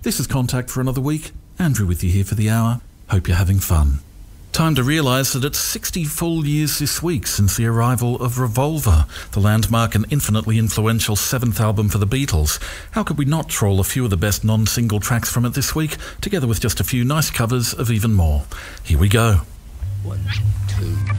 This is Contact for another week. Andrew with you here for the hour. Hope you're having fun. Time to realise that it's 60 full years this week since the arrival of Revolver, the landmark and infinitely influential 7th album for the Beatles. How could we not troll a few of the best non-single tracks from it this week, together with just a few nice covers of even more? Here we go. 1, 2...